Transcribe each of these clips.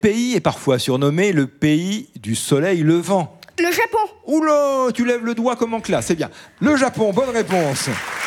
pays est parfois surnommé le pays du soleil levant? Le Japon. Oula, tu lèves le doigt comme en classe, c'est bien. Le Japon, bonne réponse.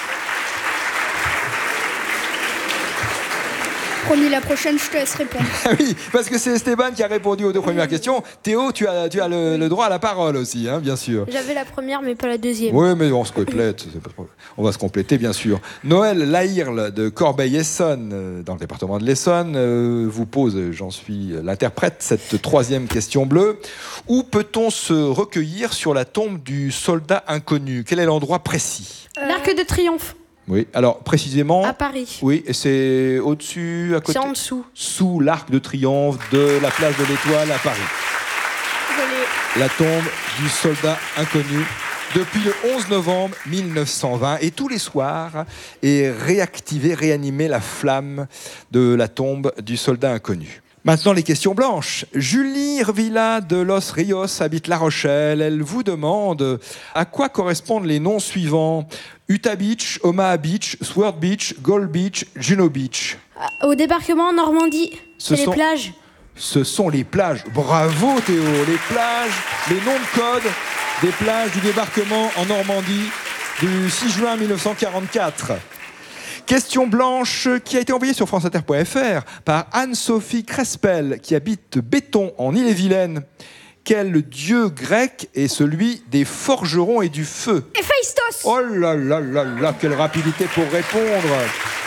Promis, la prochaine, je te laisse répondre. Oui, parce que c'est Esteban qui a répondu aux deux premières questions. Théo, tu as le droit à la parole aussi, hein, bien sûr. J'avais la première, mais pas la deuxième. Oui, mais on se complète. On va se compléter, bien sûr. Noël Lahirle de Corbeil-Essonnes, dans le département de l'Essonne, vous pose, j'en suis l'interprète, cette troisième question bleue. Où peut-on se recueillir sur la tombe du soldat inconnu? Quel est l'endroit précis? L'Arc de Triomphe. Oui, alors précisément... À Paris. Oui, et c'est au-dessus, à côté... C'est en dessous. Sous l'Arc de Triomphe de la place de l'Étoile à Paris. La tombe du soldat inconnu depuis le 11 novembre 1920. Et tous les soirs est réanimée la flamme de la tombe du soldat inconnu. Maintenant, les questions blanches. Julie Rvilla de Los Rios habite La Rochelle. Elle vous demande à quoi correspondent les noms suivants: Utah Beach, Omaha Beach, Sword Beach, Gold Beach, Juno Beach. Au débarquement en Normandie, c'est les plages. Ce sont les plages. Bravo Théo. Les plages, les noms de code des plages du débarquement en Normandie du 6 juin 1944. Question blanche qui a été envoyée sur franceinter.fr par Anne-Sophie Crespel qui habite Béton en Ille-et-Vilaine. Quel dieu grec est celui des forgerons et du feu? Héphaïstos. Oh là là là là, quelle rapidité pour répondre.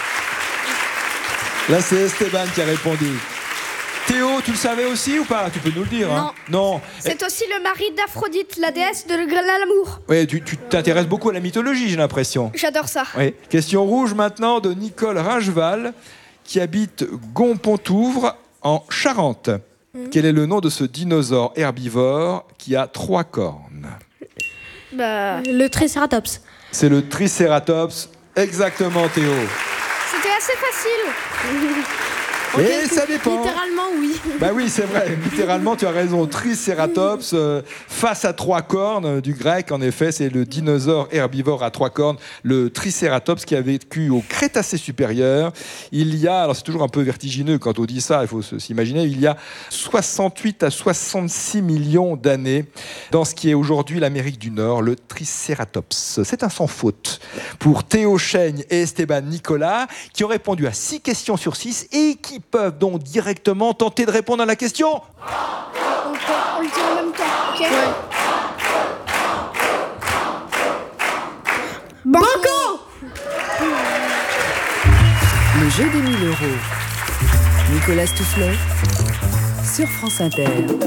Là, c'est Esteban qui a répondu. Théo, tu le savais aussi ou pas? Tu peux nous le dire. Non. Hein? Non. C'est aussi le mari d'Aphrodite, la déesse de l'amour. Oui, tu t'intéresses beaucoup à la mythologie, j'ai l'impression. J'adore ça. Oui. Question rouge maintenant de Nicole Ringeval qui habite Gompontouvre en Charente. Quel est le nom de ce dinosaure herbivore qui a 3 cornes? Le Triceratops. C'est le Triceratops. Exactement, Théo. C'était assez facile. Et ça dépend. Littéralement, oui. Bah oui, c'est vrai. Littéralement, tu as raison. Triceratops, face à 3 cornes, du grec, en effet, c'est le dinosaure herbivore à 3 cornes, le Triceratops, qui a vécu au Crétacé supérieur. Il y a, alors c'est toujours un peu vertigineux quand on dit ça, il faut s'imaginer, il y a 68 à 66 millions d'années dans ce qui est aujourd'hui l'Amérique du Nord, le Triceratops. C'est un sans faute pour Théo Chaigne et Esteban Nicolas, qui ont répondu à 6 questions sur 6 et qui peuvent donc directement tenter de répondre à la question. On le dit en même temps, ok? Ouais. Banco. Le jeu des 1000 €. Nicolas Toufflet sur France Inter.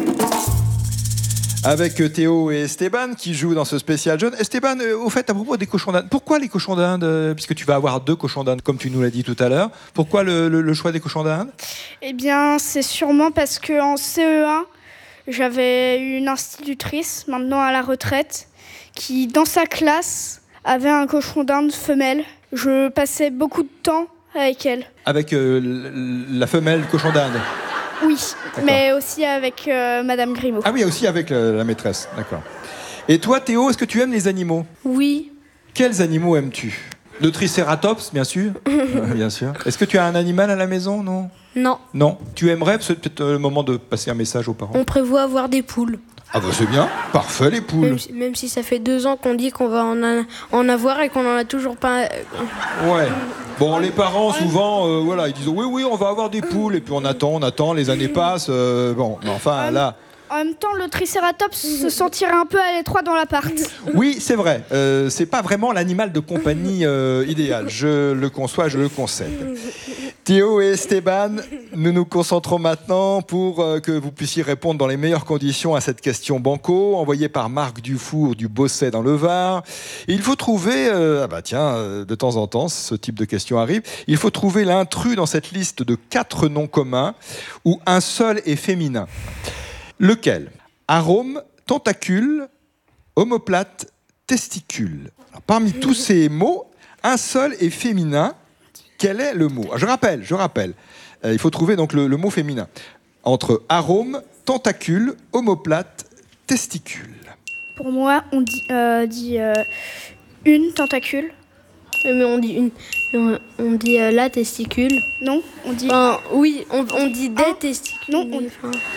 Avec Théo et Esteban qui jouent dans ce spécial jeune. Esteban, au fait, à propos des cochons d'Inde, pourquoi les cochons d'Inde? Puisque tu vas avoir 2 cochons d'Inde, comme tu nous l'as dit tout à l'heure. Pourquoi le choix des cochons d'Inde? Eh bien, c'est sûrement parce qu'en CE1, j'avais une institutrice, maintenant à la retraite, qui, dans sa classe, avait un cochon d'Inde femelle. Je passais beaucoup de temps avec elle. Avec la femelle cochon d'Inde? Oui, d'accord. Mais aussi avec Madame Grimaud. Ah oui, aussi avec la maîtresse, d'accord. Et toi, Théo, est-ce que tu aimes les animaux? Oui. Quels animaux aimes-tu? Le Triceratops, bien sûr. Bien sûr. Est-ce que tu as un animal à la maison? Non. Non. Non. Tu aimerais, c'est peut-être le moment de passer un message aux parents. On prévoit avoir des poules. Ah bah c'est bien, parfait les poules. Même si ça fait 2 ans qu'on dit qu'on va en avoir et qu'on n'en a toujours pas. Ouais. Bon, les parents souvent, voilà, ils disent oui, on va avoir des poules et puis on attend, les années passent. Bon, mais enfin là. En même temps, le Triceratops se sentirait un peu à l'étroit dans l'appart. Oui, c'est vrai. C'est pas vraiment l'animal de compagnie idéal. Je le conçois, je le concède. Théo et Esteban, nous nous concentrons maintenant pour que vous puissiez répondre dans les meilleures conditions à cette question banco, envoyée par Marc Dufour du Bosset dans le Var. Et il faut trouver, de temps en temps, ce type de question arrive, il faut trouver l'intrus dans cette liste de 4 noms communs où un seul est féminin. Lequel? Arôme, tentacule, omoplate, testicule. Alors, parmi tous ces mots, un seul est féminin. Quel est le mot? Je rappelle. Il faut trouver donc le mot féminin. Entre arôme, tentacule, omoplate, testicule. Pour moi, on dit une tentacule. Mais on dit une. On dit la testicule. Non, on dit. Oui, on dit des testicules. Non,